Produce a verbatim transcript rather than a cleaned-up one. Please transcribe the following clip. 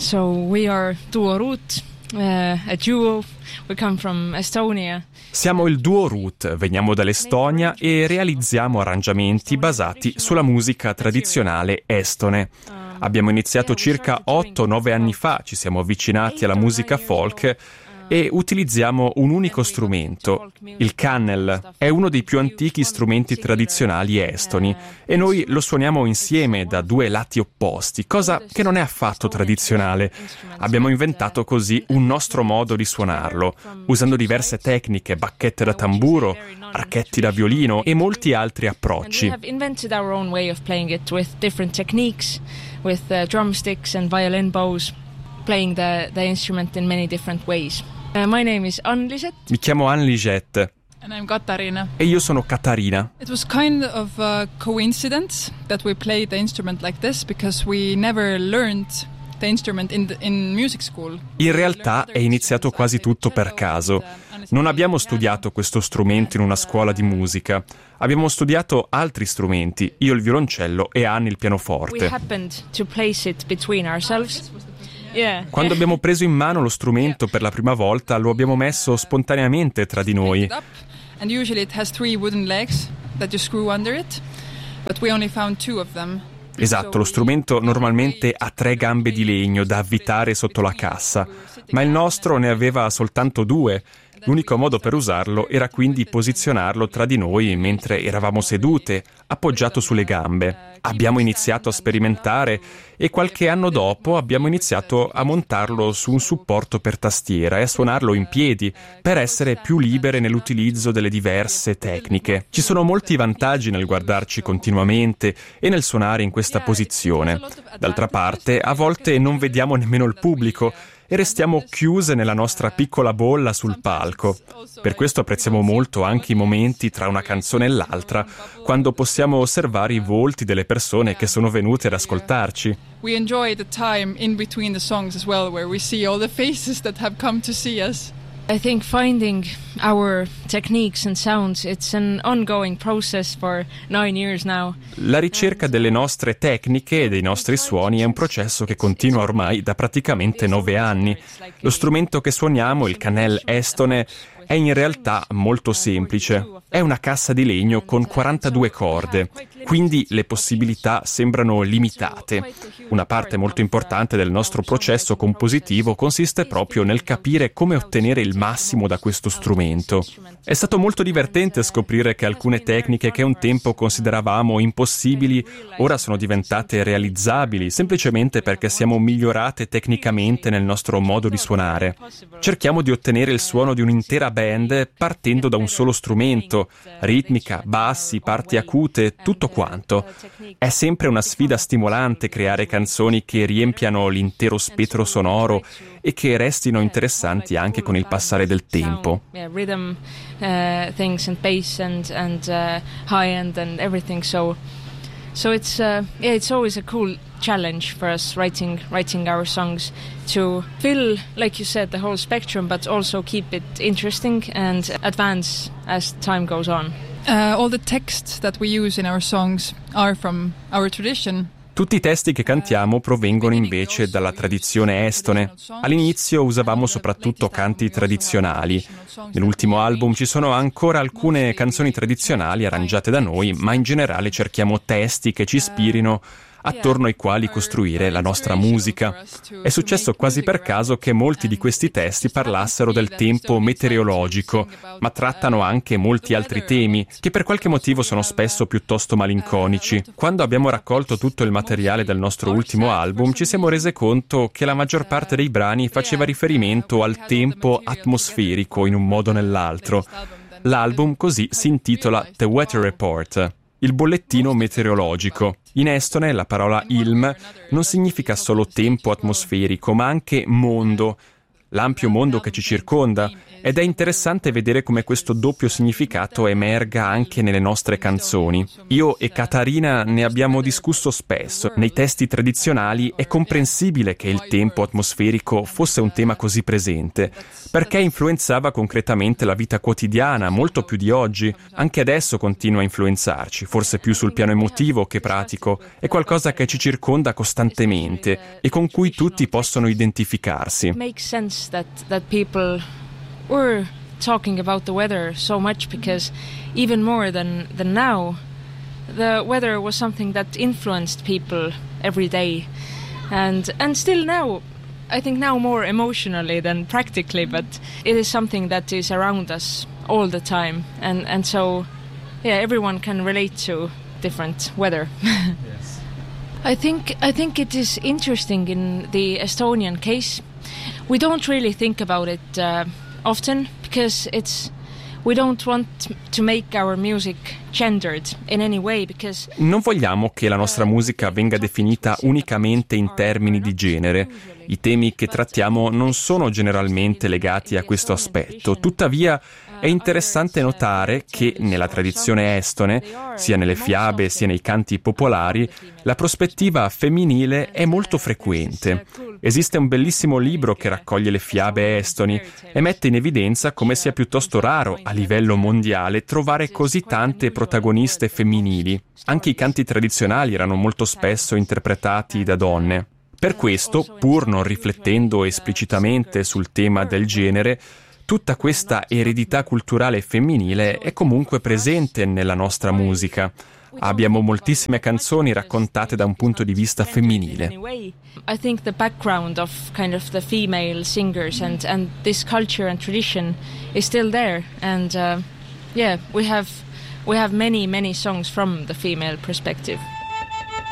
So we are Duo Root, uh, a duo. We come from Estonia. Siamo il Duo Root, veniamo dall'Estonia e realizziamo arrangiamenti basati sulla musica tradizionale estone. Abbiamo iniziato circa otto nove anni fa, ci siamo avvicinati alla musica folk e utilizziamo un unico strumento, il kannel. È uno dei più antichi strumenti tradizionali estoni e noi lo suoniamo insieme da due lati opposti, cosa che non è affatto tradizionale. Abbiamo inventato così un nostro modo di suonarlo, usando diverse tecniche, bacchette da tamburo, archetti da violino e molti altri approcci. We have invented our own way of playing it with different techniques, with uh, drumsticks and violin bows, playing the, the instrument in many different ways. Uh, my name is Ann-Lisette. Mi chiamo Ann-Lisette. And I'm Katarina. E io sono Katarina. It was kind of a coincidence that we played the instrument like this because we never learned the instrument in, the, in music school. In realtà è iniziato quasi tutto per caso. Non abbiamo studiato questo strumento in una scuola di musica. Abbiamo studiato altri strumenti, io il violoncello e Ann il pianoforte. We happened to place it between ourselves. Yeah. Quando abbiamo preso in mano lo strumento per la prima volta, lo abbiamo messo spontaneamente tra di noi. And usually it has three wooden legs that you screw under it, but we only found two of them. Esatto, lo strumento normalmente ha tre gambe di legno da avvitare sotto la cassa, ma il nostro ne aveva soltanto due. L'unico modo per usarlo era quindi posizionarlo tra di noi mentre eravamo sedute, appoggiato sulle gambe. Abbiamo iniziato a sperimentare e qualche anno dopo abbiamo iniziato a montarlo su un supporto per tastiera e a suonarlo in piedi per essere più libere nell'utilizzo delle diverse tecniche. Ci sono molti vantaggi nel guardarci continuamente e nel suonare in questa posizione. D'altra parte, a volte non vediamo nemmeno il pubblico e restiamo chiuse nella nostra piccola bolla sul palco. Per questo apprezziamo molto anche i momenti tra una canzone e l'altra, quando possiamo osservare i volti delle persone che sono venute ad ascoltarci. We enjoy the time in between the songs as well, where we see all the faces that have come to see us. I think finding our techniques and sounds, it's an ongoing process for nine years now. La ricerca delle nostre tecniche e dei nostri suoni è un processo che continua ormai da praticamente nove anni. Lo strumento che suoniamo, il kannel estone, è in realtà molto semplice. È una cassa di legno con quarantadue corde, quindi le possibilità sembrano limitate. Una parte molto importante del nostro processo compositivo consiste proprio nel capire come ottenere il massimo da questo strumento. È stato molto divertente scoprire che alcune tecniche che un tempo consideravamo impossibili ora sono diventate realizzabili, semplicemente perché siamo migliorate tecnicamente nel nostro modo di suonare. Cerchiamo di ottenere il suono di un'intera band partendo da un solo strumento, ritmica, bassi, parti acute, tutto quanto. È sempre una sfida stimolante creare canzoni che riempiano l'intero spettro sonoro e che restino interessanti anche con il passare del tempo. Yeah, rhythm, uh, things and bass and and uh, high end and everything. So, so it's uh, yeah, it's always a cool challenge for us writing writing our songs to fill, like you said, the whole spectrum, but also keep it interesting and advance as time goes on. Uh, all the texts that we use in our songs are from our tradition. Tutti i testi che cantiamo provengono invece dalla tradizione estone. All'inizio usavamo soprattutto canti tradizionali. Nell'ultimo album ci sono ancora alcune canzoni tradizionali arrangiate da noi, ma in generale cerchiamo testi che ci ispirino, attorno ai quali costruire la nostra musica. È successo quasi per caso che molti di questi testi parlassero del tempo meteorologico, ma trattano anche molti altri temi, che per qualche motivo sono spesso piuttosto malinconici. Quando abbiamo raccolto tutto il materiale del nostro ultimo album, ci siamo rese conto che la maggior parte dei brani faceva riferimento al tempo atmosferico in un modo o nell'altro. L'album così si intitola The Weather Report, il bollettino meteorologico. In estone la parola ilm non significa solo tempo atmosferico, ma anche mondo. l'ampio mondo che ci circonda, ed è interessante vedere come questo doppio significato emerga anche nelle nostre canzoni. Io e Catarina ne abbiamo discusso spesso. Nei testi tradizionali è comprensibile che il tempo atmosferico fosse un tema così presente, perché influenzava concretamente la vita quotidiana, molto più di oggi. Anche adesso continua a influenzarci, forse più sul piano emotivo che pratico. È qualcosa che ci circonda costantemente e con cui tutti possono identificarsi. Makes sense that that people were talking about the weather so much, because even more than than now, the weather was something that influenced people every day, and and still now, I think now more emotionally than practically, but it is something that is around us all the time, and and so yeah, everyone can relate to different weather. Yes. I think I think it is interesting in the Estonian case. We don't really think about it uh, often, because it's we don't want to make our music gendered in any way, because non vogliamo che la nostra musica venga definita unicamente in termini di genere. I temi che trattiamo non sono generalmente legati a questo aspetto. Tuttavia è interessante notare che nella tradizione estone, sia nelle fiabe sia nei canti popolari, la prospettiva femminile è molto frequente. Esiste un bellissimo libro che raccoglie le fiabe estoni e mette in evidenza come sia piuttosto raro a livello mondiale trovare così tante protagoniste femminili. Anche i canti tradizionali erano molto spesso interpretati da donne. Per questo, pur non riflettendo esplicitamente sul tema del genere, tutta questa eredità culturale femminile è comunque presente nella nostra musica. Abbiamo moltissime canzoni raccontate da un punto di vista femminile. I think the background of kind of the female singers and and this culture and tradition is still there, and uh, yeah, we have we have many many songs from the female perspective.